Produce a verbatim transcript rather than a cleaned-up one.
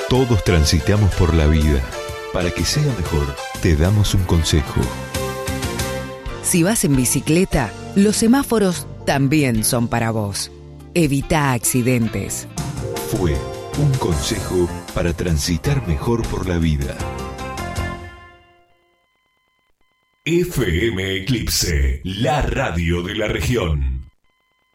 Todos transitamos por la vida. Para que sea mejor, te damos un consejo. Si vas en bicicleta, los semáforos también son para vos. Evita accidentes. Fue un consejo para transitar mejor por la vida. F M Eclipse, la radio de la región.